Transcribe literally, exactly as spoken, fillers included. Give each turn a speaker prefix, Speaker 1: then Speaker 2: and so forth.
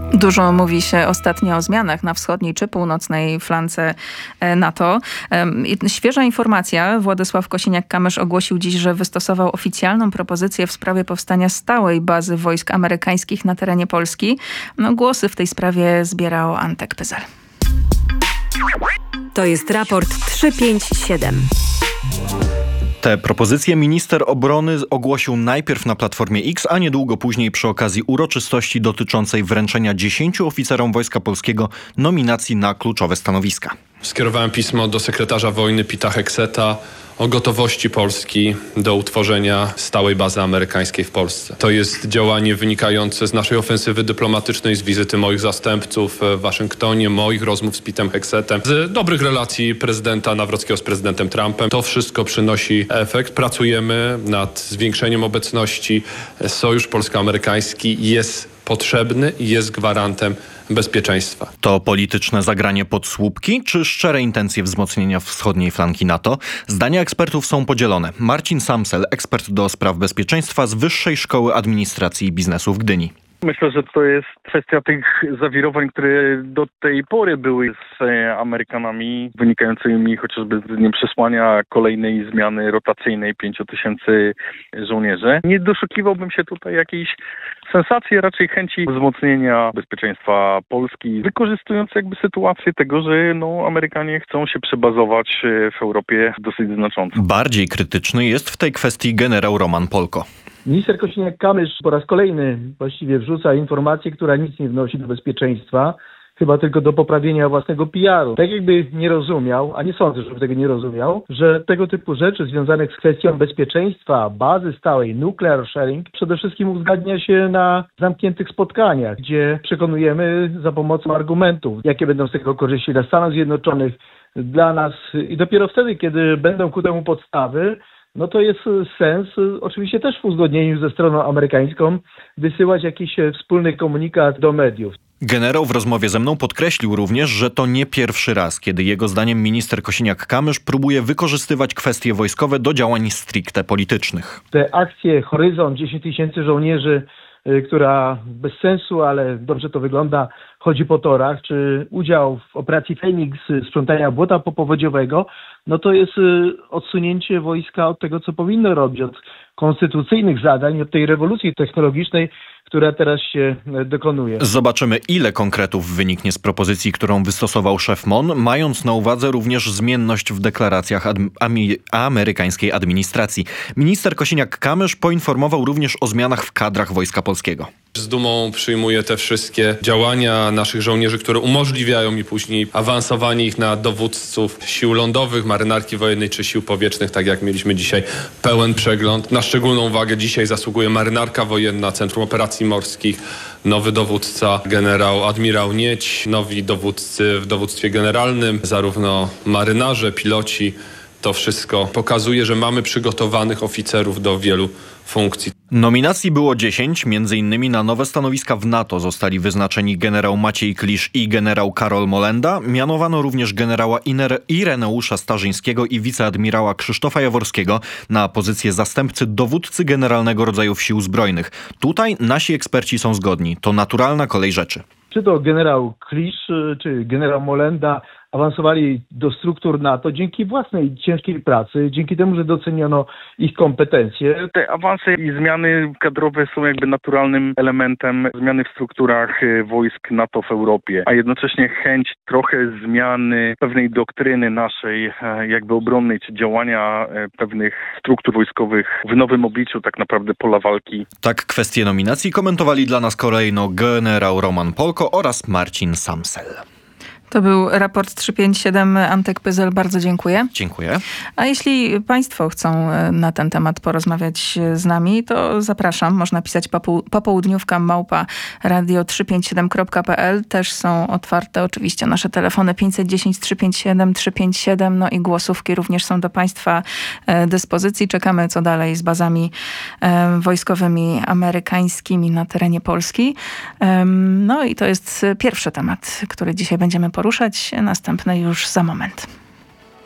Speaker 1: Dużo mówi się ostatnio o zmianach na wschodniej czy północnej flance NATO. Świeża informacja. Władysław Kosiniak-Kamysz ogłosił dziś, że wystosował oficjalną propozycję w sprawie powstania stałej bazy wojsk amerykańskich na terenie Polski. No, głosy w tej sprawie zbierał Antek Pyzel.
Speaker 2: To jest raport trzysta pięćdziesiąt siedem.
Speaker 3: Te propozycje minister obrony ogłosił najpierw na Platformie X, a niedługo później przy okazji uroczystości dotyczącej wręczenia dziesięciu oficerom Wojska Polskiego nominacji na kluczowe stanowiska.
Speaker 4: Skierowałem pismo do sekretarza wojny Pita Hegseta o gotowości Polski do utworzenia stałej bazy amerykańskiej w Polsce. To jest działanie wynikające z naszej ofensywy dyplomatycznej, z wizyty moich zastępców w Waszyngtonie, moich rozmów z Pitem Hegsetem, z dobrych relacji prezydenta Nawrockiego z prezydentem Trumpem. To wszystko przynosi efekt. Pracujemy nad zwiększeniem obecności. Sojusz polsko-amerykański jest potrzebny i jest gwarantem bezpieczeństwa.
Speaker 3: To polityczne zagranie pod słupki, czy szczere intencje wzmocnienia wschodniej flanki NATO? Zdania ekspertów są podzielone. Marcin Samsel, ekspert do spraw bezpieczeństwa z Wyższej Szkoły Administracji i Biznesu w Gdyni.
Speaker 5: Myślę, że to jest kwestia tych zawirowań, które do tej pory były z Amerykanami, wynikającymi chociażby z nieprzesłania kolejnej zmiany rotacyjnej pięciu tysięcy żołnierzy. Nie doszukiwałbym się tutaj jakiejś sensacji, raczej chęci wzmocnienia bezpieczeństwa Polski, wykorzystując jakby sytuację tego, że no, Amerykanie chcą się przebazować w Europie dosyć znacząco.
Speaker 3: Bardziej krytyczny jest w tej kwestii generał Roman Polko.
Speaker 6: Minister Kosiniak-Kamysz po raz kolejny właściwie wrzuca informację, która nic nie wnosi do bezpieczeństwa, chyba tylko do poprawienia własnego P R u. Tak jakby nie rozumiał, a nie sądzę, żeby tego nie rozumiał, że tego typu rzeczy związanych z kwestią bezpieczeństwa, bazy stałej, nuclear sharing, przede wszystkim uzgadnia się na zamkniętych spotkaniach, gdzie przekonujemy za pomocą argumentów, jakie będą z tego korzyści dla Stanów Zjednoczonych, dla nas i dopiero wtedy, kiedy będą ku temu podstawy, no to jest sens, oczywiście też w uzgodnieniu ze stroną amerykańską, wysyłać jakiś wspólny komunikat do mediów.
Speaker 3: Generał w rozmowie ze mną podkreślił również, że to nie pierwszy raz, kiedy jego zdaniem minister Kosiniak-Kamysz próbuje wykorzystywać kwestie wojskowe do działań stricte politycznych.
Speaker 6: Te akcje Horyzont, dziesięć tysięcy żołnierzy, która bez sensu, ale dobrze to wygląda, chodzi po torach, czy udział w operacji Feniks sprzątania błota popowodziowego, no to jest odsunięcie wojska od tego, co powinno robić, od konstytucyjnych zadań, od tej rewolucji technologicznej, która teraz się dokonuje.
Speaker 3: Zobaczymy, ile konkretów wyniknie z propozycji, którą wystosował szef M O N, mając na uwadze również zmienność w deklaracjach ad- ami- amerykańskiej administracji. Minister Kosiniak-Kamysz poinformował również o zmianach w kadrach Wojska Polskiego.
Speaker 4: Z dumą przyjmuję te wszystkie działania naszych żołnierzy, które umożliwiają mi później awansowanie ich na dowódców sił lądowych, marynarki wojennej czy sił powietrznych, tak jak mieliśmy dzisiaj pełen przegląd. Na szczególną uwagę dzisiaj zasługuje marynarka wojenna, Centrum Operacji Morskich, nowy dowódca generał admirał Niedź, nowi dowódcy w dowództwie generalnym, zarówno marynarze, piloci. To wszystko pokazuje, że mamy przygotowanych oficerów do wielu funkcji.
Speaker 3: Nominacji było dziesięć, między innymi na nowe stanowiska w NATO zostali wyznaczeni generał Maciej Klisz i generał Karol Molenda. Mianowano również generała Iner- Ireneusza Starzyńskiego i wiceadmirała Krzysztofa Jaworskiego na pozycję zastępcy dowódcy generalnego rodzajów sił zbrojnych. Tutaj nasi eksperci są zgodni. To naturalna kolej rzeczy.
Speaker 6: Czy to generał Klisz, czy generał Molenda awansowali do struktur NATO dzięki własnej ciężkiej pracy, dzięki temu, że doceniono ich kompetencje.
Speaker 5: Te awanse i zmiany kadrowe są jakby naturalnym elementem zmiany w strukturach wojsk NATO w Europie, a jednocześnie chęć trochę zmiany pewnej doktryny naszej jakby obronnej, czy działania pewnych struktur wojskowych w nowym obliczu tak naprawdę pola walki.
Speaker 3: Tak kwestię nominacji komentowali dla nas kolejno generał Roman Polko oraz Marcin Samsel.
Speaker 1: To był raport trzysta pięćdziesiąt siedem. Antek Pyzel, bardzo dziękuję.
Speaker 3: Dziękuję.
Speaker 1: A jeśli państwo chcą na ten temat porozmawiać z nami, to zapraszam. Można pisać popołudniówka małpa radio trzysta pięćdziesiąt siedem kropka p l. Też są otwarte oczywiście nasze telefony pięćset dziesięć trzysta pięćdziesiąt siedem trzysta pięćdziesiąt siedem. No i głosówki również są do państwa dyspozycji. Czekamy, co dalej z bazami wojskowymi amerykańskimi na terenie Polski. No i to jest pierwszy temat, który dzisiaj będziemy poruszać. Następny już za moment.